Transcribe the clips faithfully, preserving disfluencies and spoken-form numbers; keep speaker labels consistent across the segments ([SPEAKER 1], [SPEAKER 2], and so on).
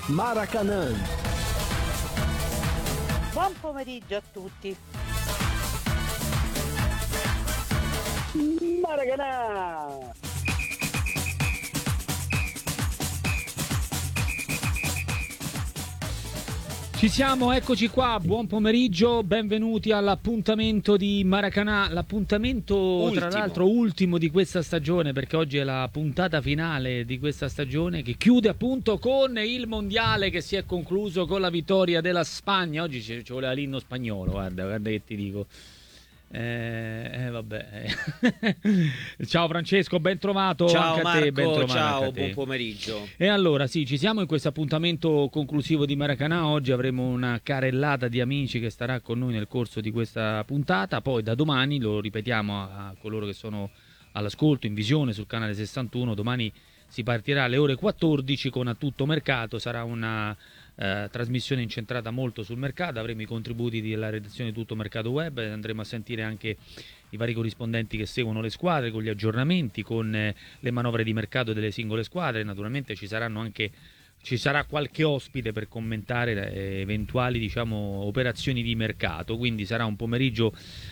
[SPEAKER 1] Maracanã.
[SPEAKER 2] Buon pomeriggio a tutti.
[SPEAKER 3] Maracanã.
[SPEAKER 4] Ci siamo, eccoci qua, buon pomeriggio, benvenuti all'appuntamento di Maracanã, l'appuntamento ultimo. Tra l'altro ultimo di questa stagione, perché oggi è la puntata finale di questa stagione che chiude appunto con il mondiale che si è concluso con la vittoria della Spagna. Oggi ci, ci voleva l'inno spagnolo, guarda, guarda che ti dico. Eh, eh vabbè. Ciao Francesco, ben trovato.
[SPEAKER 5] Ciao
[SPEAKER 4] anche
[SPEAKER 5] Marco,
[SPEAKER 4] a te, ben trovato
[SPEAKER 5] ciao,
[SPEAKER 4] anche a te.
[SPEAKER 5] buon pomeriggio.
[SPEAKER 4] E allora sì, ci siamo in questo appuntamento conclusivo di Maracanã. Oggi avremo una carrellata di amici che starà con noi nel corso di questa puntata. Poi da domani, lo ripetiamo a, a coloro che sono all'ascolto in visione sul canale sessantuno, domani si partirà alle ore quattordici con A Tutto Mercato. Sarà una eh, trasmissione incentrata molto sul mercato, avremo i contributi della redazione di Tutto Mercato Web, andremo a sentire anche i vari corrispondenti che seguono le squadre con gli aggiornamenti, con eh, le manovre di mercato delle singole squadre. Naturalmente ci saranno anche ci sarà qualche ospite per commentare eh, eventuali, diciamo, operazioni di mercato, quindi sarà un pomeriggio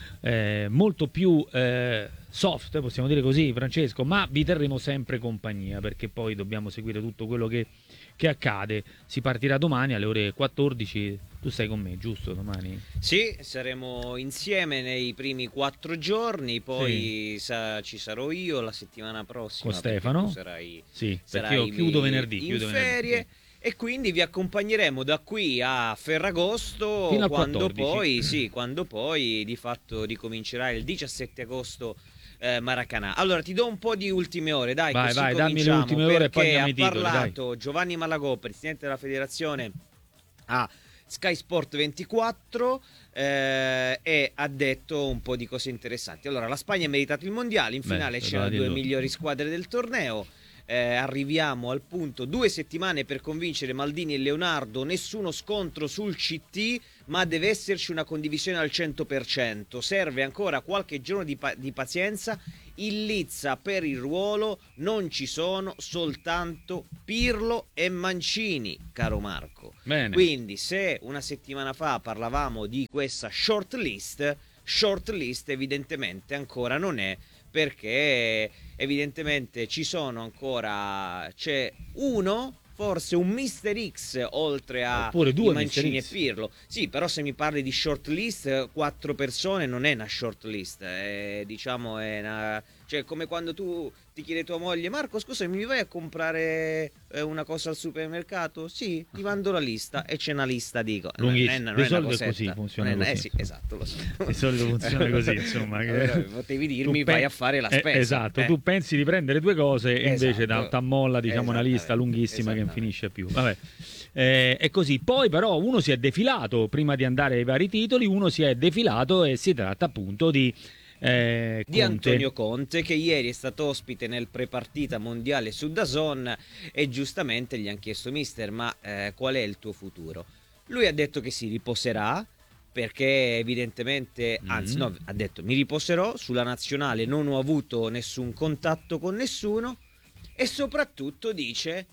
[SPEAKER 4] eh, molto più eh, soft, possiamo dire così, Francesco, ma vi terremo sempre compagnia, perché poi dobbiamo seguire tutto quello che, che accade. Si partirà domani alle ore quattordici. Tu sei con me, giusto, domani?
[SPEAKER 5] Sì, saremo insieme nei primi quattro giorni, poi
[SPEAKER 4] Sì.
[SPEAKER 5] sa, ci sarò io la settimana prossima.
[SPEAKER 4] Con Stefano?
[SPEAKER 5] Tu sarai,
[SPEAKER 4] sì,
[SPEAKER 5] sarai
[SPEAKER 4] perché io chiudo venerdì.
[SPEAKER 5] in
[SPEAKER 4] Chiudo
[SPEAKER 5] ferie.
[SPEAKER 4] venerdì.
[SPEAKER 5] E quindi vi accompagneremo da qui a Ferragosto,
[SPEAKER 4] fino al
[SPEAKER 5] quando
[SPEAKER 4] quattordici.
[SPEAKER 5] poi, sì, quando poi di fatto ricomincerà il diciassette agosto eh, Maracanã. Allora ti do un po' di ultime ore, dai,
[SPEAKER 4] vai,
[SPEAKER 5] così
[SPEAKER 4] vai, dammi le
[SPEAKER 5] cominciamo,
[SPEAKER 4] ultime ore e poi
[SPEAKER 5] perché
[SPEAKER 4] andiamo
[SPEAKER 5] ha
[SPEAKER 4] ai titoli,
[SPEAKER 5] parlato
[SPEAKER 4] dai.
[SPEAKER 5] Giovanni Malagò, presidente della federazione a Sky Sport ventiquattro, eh, e ha detto un po' di cose interessanti. Allora, la Spagna ha meritato il mondiale, in finale
[SPEAKER 4] Beh,
[SPEAKER 5] c'erano due migliori squadre del torneo. Eh, arriviamo al punto, due settimane per convincere Maldini e Leonardo, nessuno scontro sul C T, ma deve esserci una condivisione al cento per cento, serve ancora qualche giorno di, pa- di pazienza. In lizza per il ruolo non ci sono soltanto Pirlo e Mancini, caro Marco.
[SPEAKER 4] Bene.
[SPEAKER 5] Quindi se una settimana fa parlavamo di questa short list, short list evidentemente ancora non è, perché evidentemente ci sono ancora, c'è uno, forse un mister X oltre a
[SPEAKER 4] Oppure due
[SPEAKER 5] Mancini e
[SPEAKER 4] mister X.
[SPEAKER 5] Pirlo. Sì, però se mi parli di short list, quattro persone non è una short list, è, diciamo è una, cioè come quando tu ti chiede tua moglie: Marco, scusa, mi vai a comprare eh, una cosa al supermercato? Sì, ti mando la lista, e c'è una lista, dico.
[SPEAKER 4] Lunghissimo. Di solito è così, funziona
[SPEAKER 5] non è,
[SPEAKER 4] così.
[SPEAKER 5] Eh sì, esatto, lo so.
[SPEAKER 4] Di solito funziona così, insomma. Che...
[SPEAKER 5] Allora, potevi dirmi
[SPEAKER 4] pe-
[SPEAKER 5] vai a fare la spesa.
[SPEAKER 4] Eh, esatto,
[SPEAKER 5] eh.
[SPEAKER 4] tu pensi di prendere due cose e invece
[SPEAKER 5] Esatto.
[SPEAKER 4] t'ammolla, diciamo, una lista lunghissima che non finisce più. Vabbè. Eh, è così. Poi però uno si è defilato, prima di andare ai vari titoli, uno si è defilato e si tratta appunto di Eh,
[SPEAKER 5] di Antonio Conte, che ieri è stato ospite nel prepartita mondiale su DAZN, e giustamente gli hanno chiesto: mister, ma eh, qual è il tuo futuro? Lui ha detto che si riposerà, perché evidentemente, anzi no, ha detto: mi riposerò sulla nazionale, non ho avuto nessun contatto con nessuno, e soprattutto dice: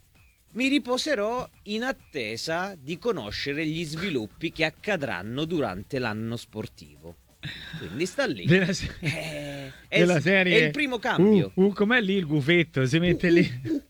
[SPEAKER 5] mi riposerò in attesa di conoscere gli sviluppi che accadranno durante l'anno sportivo. Quindi sta lì.
[SPEAKER 4] Della, se-
[SPEAKER 5] Eh, è,
[SPEAKER 4] della
[SPEAKER 5] il-
[SPEAKER 4] serie
[SPEAKER 5] è il primo cambio.
[SPEAKER 4] Uh, uh, com'è lì il gufetto? Si mette lì.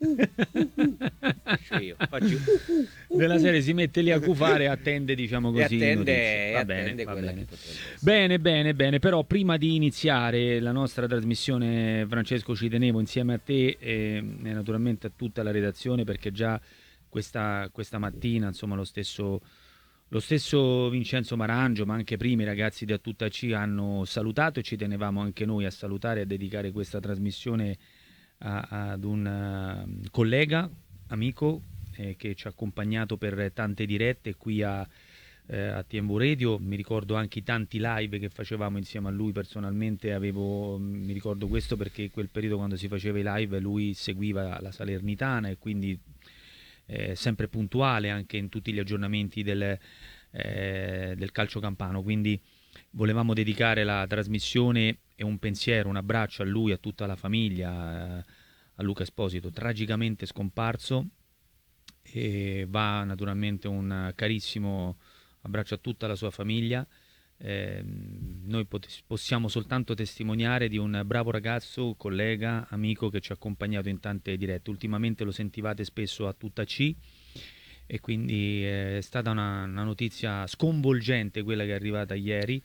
[SPEAKER 5] Faccio io, faccio-
[SPEAKER 4] Della serie si mette lì a gufare e attende, diciamo
[SPEAKER 5] E
[SPEAKER 4] così.
[SPEAKER 5] attende,
[SPEAKER 4] notizie.
[SPEAKER 5] e
[SPEAKER 4] Va
[SPEAKER 5] attende
[SPEAKER 4] bene, va
[SPEAKER 5] quella
[SPEAKER 4] bene.
[SPEAKER 5] che potrebbe essere.
[SPEAKER 4] Bene, bene, bene. Però prima di iniziare la nostra trasmissione, Francesco, ci tenevo insieme a te e, e naturalmente a tutta la redazione, perché già questa, questa mattina, insomma, lo stesso, lo stesso Vincenzo Marangio, ma anche prima i ragazzi di A Tutta C hanno salutato, e ci tenevamo anche noi a salutare e a dedicare questa trasmissione a- ad un uh, collega, amico, eh, che ci ha accompagnato per tante dirette qui a, eh, a T M V Radio. Mi ricordo anche i tanti live che facevamo insieme a lui personalmente. Avevo, mi ricordo questo perché in quel periodo, quando si faceva i live, lui seguiva la Salernitana e quindi eh, sempre puntuale anche in tutti gli aggiornamenti del, eh, del calcio campano. Quindi volevamo dedicare la trasmissione e un pensiero, un abbraccio a lui, a tutta la famiglia, eh, a Luca Esposito, tragicamente scomparso. e va naturalmente un carissimo abbraccio a tutta la sua famiglia. Eh, noi pot- possiamo soltanto testimoniare di un bravo ragazzo, collega, amico che ci ha accompagnato in tante dirette. Ultimamente lo sentivate spesso a Tutta C, e quindi è stata una, una notizia sconvolgente quella che è arrivata ieri.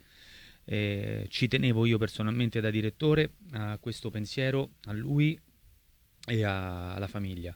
[SPEAKER 4] Eh, ci tenevo io personalmente da direttore a questo pensiero, a lui e a, alla famiglia.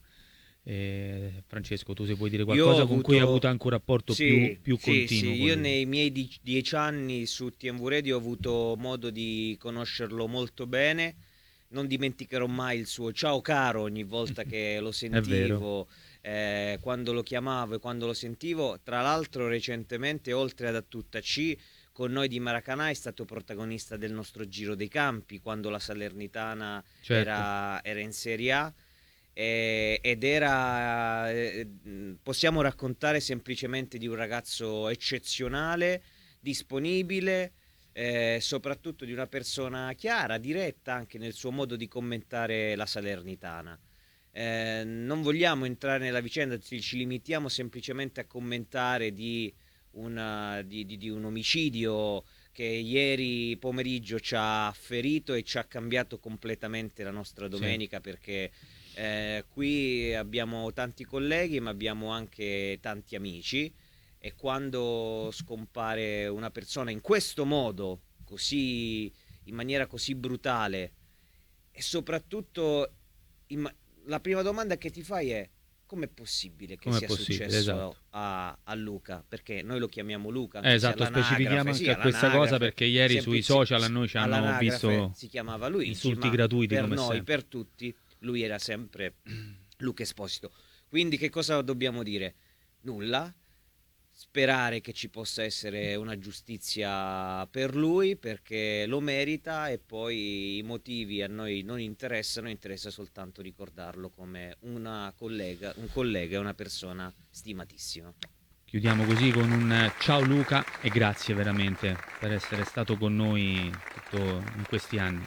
[SPEAKER 4] Eh, Francesco, tu se vuoi dire qualcosa
[SPEAKER 5] Io ho
[SPEAKER 4] con cui hai
[SPEAKER 5] avuto-
[SPEAKER 4] avuto anche un rapporto
[SPEAKER 5] Sì,
[SPEAKER 4] più, più
[SPEAKER 5] sì,
[SPEAKER 4] continuo
[SPEAKER 5] sì,
[SPEAKER 4] con
[SPEAKER 5] io
[SPEAKER 4] lui.
[SPEAKER 5] nei miei die- dieci anni su T M V Radio ho avuto modo di conoscerlo molto bene. Non dimenticherò mai il suo ciao caro ogni volta che lo
[SPEAKER 4] È vero.
[SPEAKER 5] sentivo, eh, quando lo chiamavo e quando lo sentivo. Tra l'altro recentemente, oltre ad A Tutta C, con noi di Maracanã è stato protagonista del nostro Giro dei Campi, quando la Salernitana
[SPEAKER 4] Certo.
[SPEAKER 5] era, era in Serie A. Eh, ed era eh, mh, possiamo raccontare semplicemente di un ragazzo eccezionale, disponibile, eh, soprattutto di una persona chiara, diretta anche nel suo modo di commentare la Salernitana. Eh, non vogliamo entrare nella vicenda, ci, ci limitiamo semplicemente a commentare di, una, di, di, di un omicidio che ieri pomeriggio ci ha ferito e ci ha cambiato completamente la nostra domenica, perché eh, qui abbiamo tanti colleghi ma abbiamo anche tanti amici, e quando scompare una persona in questo modo, così, in maniera così brutale, e soprattutto in ma- la prima domanda che ti fai è: com'è possibile che
[SPEAKER 4] Com'è
[SPEAKER 5] sia
[SPEAKER 4] possibile?
[SPEAKER 5] successo
[SPEAKER 4] Esatto.
[SPEAKER 5] a, a Luca? Perché noi lo chiamiamo Luca,
[SPEAKER 4] Eh, esatto,
[SPEAKER 5] anche se
[SPEAKER 4] specifichiamo
[SPEAKER 5] all'anagrafe-
[SPEAKER 4] anche
[SPEAKER 5] sì,
[SPEAKER 4] a questa cosa,
[SPEAKER 5] all'anagrafe,
[SPEAKER 4] perché ieri
[SPEAKER 5] sempli-
[SPEAKER 4] sui social a noi ci hanno
[SPEAKER 5] all'anagrafe
[SPEAKER 4] visto
[SPEAKER 5] si chiamava Luigi,
[SPEAKER 4] insulti
[SPEAKER 5] ma
[SPEAKER 4] gratuiti,
[SPEAKER 5] per
[SPEAKER 4] come
[SPEAKER 5] noi,
[SPEAKER 4] sempre.
[SPEAKER 5] per tutti, lui era sempre Luca Esposito. Quindi che cosa dobbiamo dire? Nulla. Sperare che ci possa essere una giustizia per lui, perché lo merita, e poi i motivi a noi non interessano, interessa soltanto ricordarlo come una collega, un collega e una persona stimatissima.
[SPEAKER 4] Chiudiamo così con un ciao Luca e grazie veramente per essere stato con noi tutto in questi anni.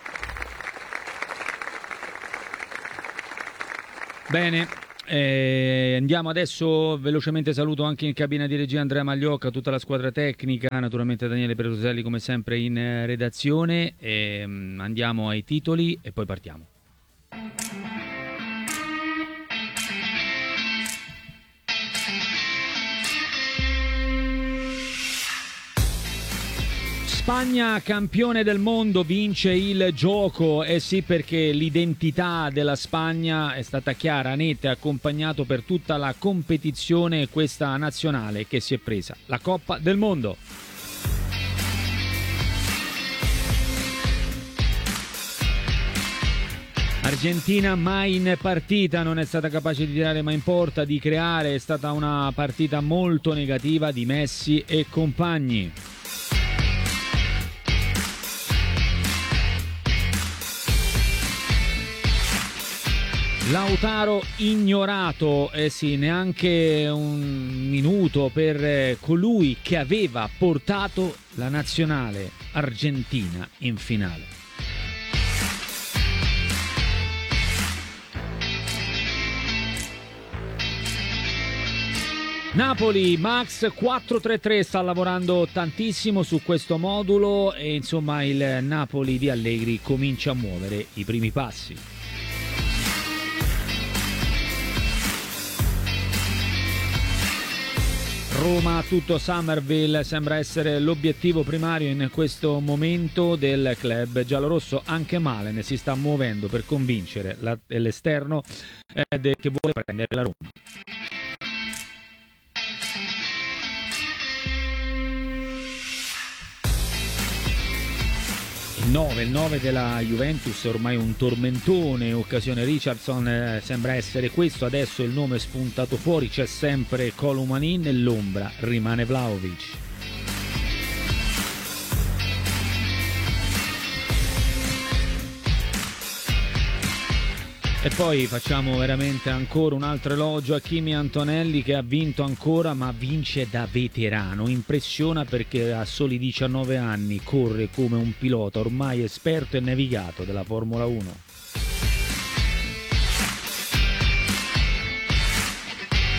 [SPEAKER 4] Bene, eh, andiamo adesso velocemente. Saluto anche in cabina di regia Andrea Magliocca, tutta la squadra tecnica, naturalmente Daniele Peroselli come sempre in eh, redazione. E, mm, andiamo ai titoli e poi partiamo. Spagna campione del mondo, vince il gioco, eh sì, perché l'identità della Spagna è stata chiara, netta, e accompagnato per tutta la competizione questa nazionale che si è presa la Coppa del Mondo. Argentina mai in partita, non è stata capace di tirare mai in porta, di creare, è stata una partita molto negativa di Messi e compagni. Lautaro ignorato, eh sì, neanche un minuto per eh, colui che aveva portato la nazionale argentina in finale. Napoli, Max quattro tre tre sta lavorando tantissimo su questo modulo e insomma il Napoli di Allegri comincia a muovere i primi passi. Roma, tutto Summerville sembra essere l'obiettivo primario in questo momento del club giallorosso. Anche Malen si sta muovendo per convincere la, l'esterno eh, de, che vuole prendere la Roma. Il nove, il nove della Juventus è ormai un tormentone, occasione Richardson, eh, sembra essere questo, adesso il nome è spuntato fuori, c'è sempre Colomani, nell'ombra rimane Vlahovic. E poi facciamo veramente ancora un altro elogio a Kimi Antonelli, che ha vinto ancora, ma vince da veterano. Impressiona perché a soli diciannove anni corre come un pilota ormai esperto e navigato della Formula uno.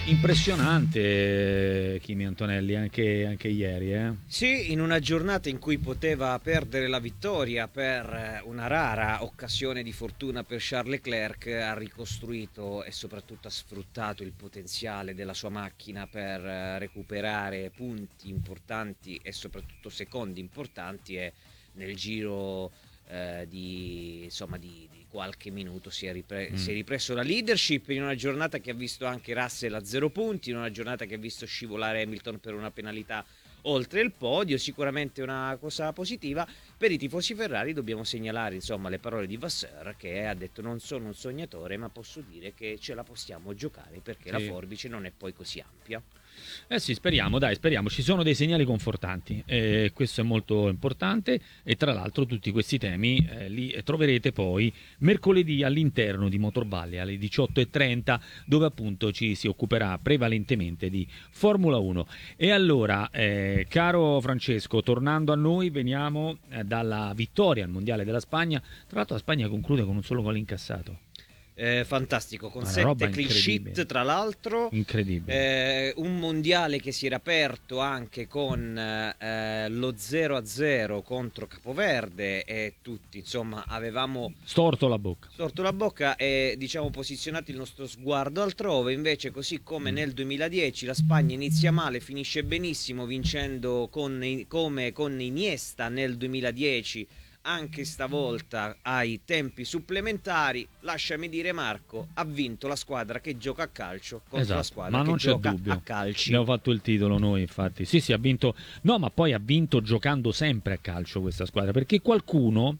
[SPEAKER 4] Impressionante Kimi Antonelli anche, anche ieri, eh?
[SPEAKER 5] Sì, in una giornata in cui poteva perdere la vittoria per una rara occasione di fortuna per Charles Leclerc, ha ricostruito e soprattutto ha sfruttato il potenziale della sua macchina per recuperare punti importanti e soprattutto secondi importanti, e nel giro eh, di, insomma, di, di qualche minuto si è, ripre- mm. si è ripreso la leadership in una giornata che ha visto anche Russell a zero punti, in una giornata che ha visto scivolare Hamilton per una penalità oltre il podio. Sicuramente una cosa positiva. Per i tifosi Ferrari dobbiamo segnalare, insomma, le parole di Vasseur, che ha detto: non sono un sognatore, ma posso dire che ce la possiamo giocare, perché sì, la forbice non è poi così ampia.
[SPEAKER 4] Eh sì, speriamo, dai, speriamo. Ci sono dei segnali confortanti, eh, questo è molto importante, e tra l'altro tutti questi temi eh, li troverete poi mercoledì all'interno di Motorvalle alle diciotto e trenta, dove appunto ci si occuperà prevalentemente di Formula uno. E allora, eh, caro Francesco, tornando a noi, veniamo eh, dalla vittoria al Mondiale della Spagna. Tra l'altro la Spagna conclude con un solo gol incassato.
[SPEAKER 5] Eh, fantastico, con
[SPEAKER 4] Una
[SPEAKER 5] sette clean sheet tra l'altro,
[SPEAKER 4] incredibile.
[SPEAKER 5] Eh, un mondiale che si era aperto anche con eh, lo zero a zero contro Capoverde, e tutti insomma avevamo
[SPEAKER 4] storto la bocca
[SPEAKER 5] storto la bocca e diciamo posizionato il nostro sguardo altrove. Invece, così come mm. nel duemiladieci, la Spagna inizia male, finisce benissimo, vincendo con, come con Iniesta nel duemiladieci. Anche stavolta ai tempi supplementari, lasciami dire, Marco, ha vinto la squadra che gioca a calcio contro esatto, la squadra
[SPEAKER 4] ma non
[SPEAKER 5] che
[SPEAKER 4] c'è
[SPEAKER 5] gioca
[SPEAKER 4] dubbio.
[SPEAKER 5] a calci.
[SPEAKER 4] Abbiamo fatto il titolo noi, infatti. Sì, sì, ha vinto. No, ma poi ha vinto giocando sempre a calcio questa squadra, perché qualcuno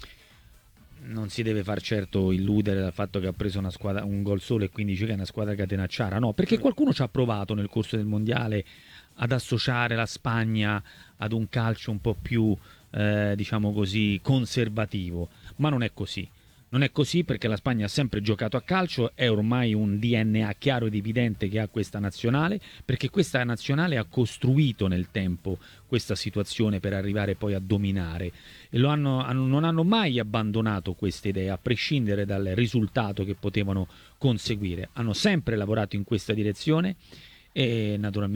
[SPEAKER 4] non si deve far certo illudere dal fatto che ha preso una squadra, un gol solo e quindi dice che è una squadra catenacciara. No, perché qualcuno ci ha provato nel corso del mondiale ad associare la Spagna ad un calcio un po' più Eh, diciamo così conservativo, ma non è così. Non è così, perché la Spagna ha sempre giocato a calcio, è ormai un D N A chiaro ed evidente che ha questa nazionale, perché questa nazionale ha costruito nel tempo questa situazione per arrivare poi a dominare, e lo hanno, hanno, non hanno mai abbandonato queste idee, a prescindere dal risultato che potevano conseguire. Hanno sempre lavorato in questa direzione e naturalmente